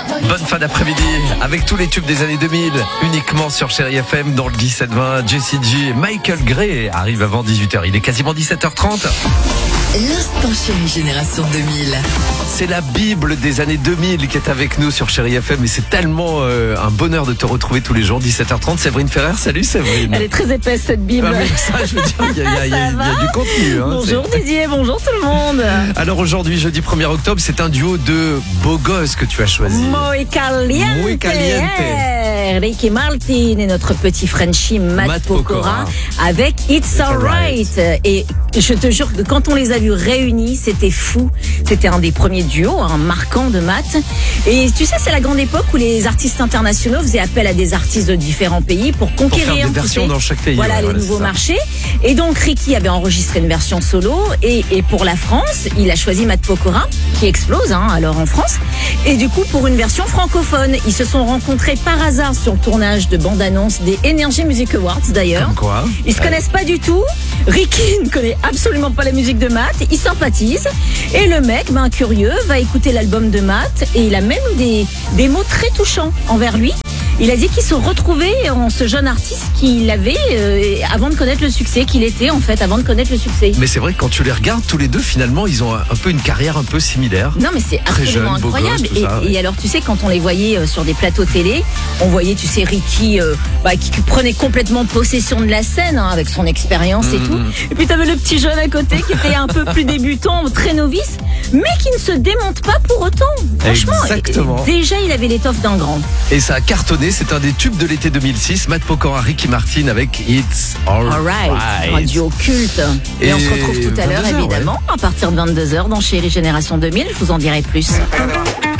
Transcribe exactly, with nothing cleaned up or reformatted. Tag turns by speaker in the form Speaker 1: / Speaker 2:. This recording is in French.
Speaker 1: Bonne fin d'après-midi avec tous les tubes des années deux mille, uniquement sur Chérie F M dans le dix-sept vingt. Jessie J, Michael Gray arrive avant dix-huit heures. Il est quasiment dix-sept heures trente.
Speaker 2: L'instant Chérie Génération deux mille.
Speaker 1: C'est la Bible des années deux mille qui est avec nous sur Chérie F M et c'est tellement euh, un bonheur de te retrouver tous les jours, dix-sept heures trente. Séverine Ferrer, salut Séverine.
Speaker 3: Elle est très épaisse cette Bible.
Speaker 1: Ah, mais ça, je veux dire, il y, y, y, y, y a du contenu. Hein,
Speaker 3: bonjour
Speaker 1: c'est...
Speaker 3: Didier, bonjour tout le monde.
Speaker 1: Alors aujourd'hui, jeudi premier octobre, c'est un duo de beaux gosses que tu as choisi.
Speaker 3: Muy caliente.
Speaker 1: Muy caliente.
Speaker 3: Eh, Ricky Martin et notre petit Frenchie Matt,
Speaker 1: Matt
Speaker 3: Pokora,
Speaker 1: Pokora
Speaker 3: avec It's Alright. Et je te jure que quand on les a vus réunis, c'était fou. C'était un des premiers duos, hein, marquant de Matt. Et tu sais, c'est la grande époque où les artistes internationaux faisaient appel à des artistes de différents pays pour conquérir
Speaker 1: pour faire des versions
Speaker 3: sais,
Speaker 1: dans chaque pays.
Speaker 3: Voilà,
Speaker 1: ouais,
Speaker 3: les
Speaker 1: voilà,
Speaker 3: nouveaux marchés. Et donc Ricky avait enregistré une version solo. Et, et pour la France, il a choisi Matt Pokora, qui explose hein, alors en France. Et du coup, pour une version francophone, ils se sont rencontrés par hasard sur le tournage de bande-annonce des Energy Music Awards d'ailleurs.
Speaker 1: Comme quoi
Speaker 3: Ils se
Speaker 1: ouais.
Speaker 3: connaissent pas du tout. Ricky ne connaît absolument pas la musique de Matt. Ils sympathisent. Et le mec, ben, curieux, va écouter l'album de Matt. Et il a même eu des, des mots très touchants envers lui. Il a dit qu'ils se retrouvaient en ce jeune artiste qu'il avait euh, avant de connaître le succès, qu'il était en fait avant de connaître le succès.
Speaker 1: Mais c'est vrai que quand tu les regardes tous les deux, finalement, ils ont un peu une carrière un peu similaire.
Speaker 3: Non mais c'est
Speaker 1: Très
Speaker 3: absolument
Speaker 1: jeune,
Speaker 3: incroyable.
Speaker 1: beau gosse, tout
Speaker 3: et,
Speaker 1: ça, ouais.
Speaker 3: et alors tu sais quand on les voyait euh, sur des plateaux télé, on voyait tu sais Ricky euh, bah, qui prenait complètement possession de la scène hein, avec son expérience
Speaker 1: mmh.
Speaker 3: et tout. Et puis t'avais le petit jeune à côté qui était un peu plus débutant, très novice, mais qui ne se démonte pas pour autant. Franchement,
Speaker 1: exactement.
Speaker 3: Déjà il avait l'étoffe d'un grand.
Speaker 1: Et ça a cartonné, c'est un des tubes de l'été deux mille six, Matt Pokora, Ricky Martin avec It's Alright.
Speaker 3: Alright, un duo culte. Et, et on se retrouve tout à l'heure évidemment ouais. à partir de vingt-deux heures dans Chérie Génération deux mille, je vous en dirai plus.